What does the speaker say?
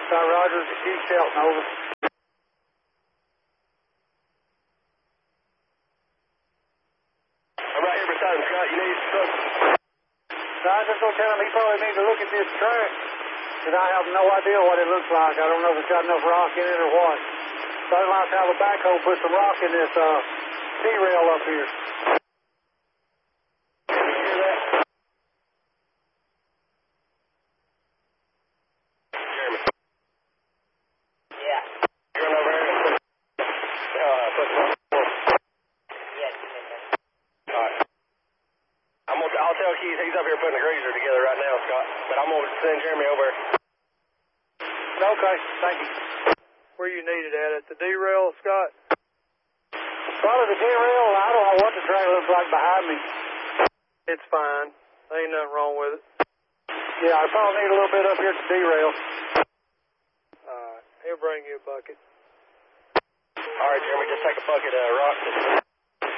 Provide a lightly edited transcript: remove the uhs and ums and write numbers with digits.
Scott Rogers to Chief Shelton, over. I'm right here beside him, Scott. You need something? No, I just gonna tell him he probably needs to look at this track, because I have no idea what it looks like. I don't know if it's got enough rock in it or what. So I'd like to have a backhoe put some rock in this T-rail up here. I'll tell Keith he's up here putting the greaser together right now, Scott. But I'm going to send Jeremy over. Okay, thank you. Where you need it at the D-rail, Scott? Probably the D-rail. I don't know what the track looks like behind me. It's fine. Ain't nothing wrong with it. Yeah, I probably need a little bit up here at the D-rail. All right. He'll bring you a bucket. All right, Jeremy, just take a bucket of rock.